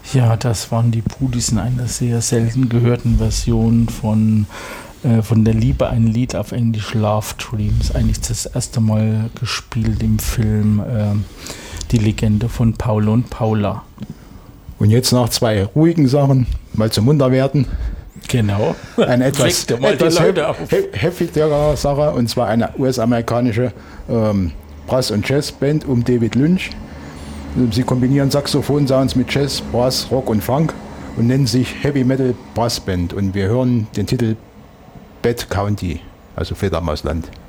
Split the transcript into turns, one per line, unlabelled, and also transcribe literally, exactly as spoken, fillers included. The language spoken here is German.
Ja, das waren die Pudis in einer sehr selten gehörten Version von, äh, von der Liebe, ein Lied auf Englisch, Love Dreams. Eigentlich das erste Mal gespielt im Film äh, Die Legende von Paul und Paula.
Und jetzt nach zwei ruhigen Sachen, mal zum munter werden.
Genau.
Eine etwas, etwas heftigere Sache, und zwar eine U S-amerikanische ähm, Brass- und Jazzband um David Lynch. Sie kombinieren Saxophon-Sounds mit Jazz, Brass, Rock und Funk und nennen sich Heavy Metal Brass Band. Und wir hören den Titel Bad County, also Fledermausland.